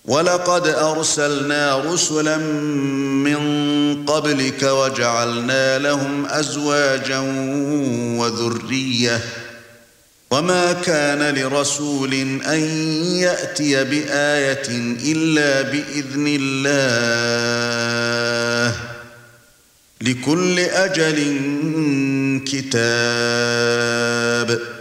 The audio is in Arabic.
وَلَقَدْ أَرْسَلْنَا رُسُلًا مِّن قَبْلِكَ وَجَعَلْنَا لَهُمْ أَزْوَاجًا وَذُرِّيَّةً وَمَا كَانَ لِرَسُولٍ أَن يَأْتِيَ بِآيَةٍ إِلَّا بِإِذْنِ اللَّهِ لِكُلِّ أَجَلٍ كِتَابٌ